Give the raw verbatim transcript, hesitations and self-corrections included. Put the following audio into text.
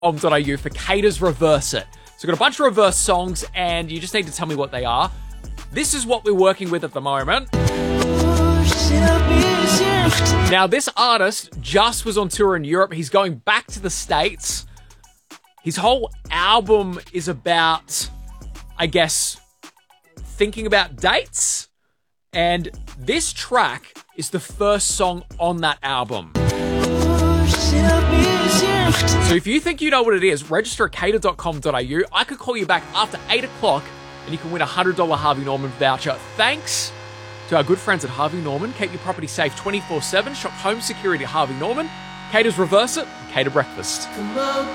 com dot a u for Cater's Reverse It. So we've got a bunch of reverse songs, and you just need to tell me what they are. This is what we're working with at the moment. Now, this artist just was on tour in Europe. He's going back to the States. His whole album is about, I guess, thinking about dates. And this track is the first song on that album. So if you think you know what it is, register at cater dot com dot a u. I could call you back after eight o'clock and you can win a one hundred dollars Harvey Norman voucher. Thanks to our good friends at Harvey Norman. Keep your property safe twenty-four seven. Shop home security at Harvey Norman. Cater's Reverse It. Cater Breakfast.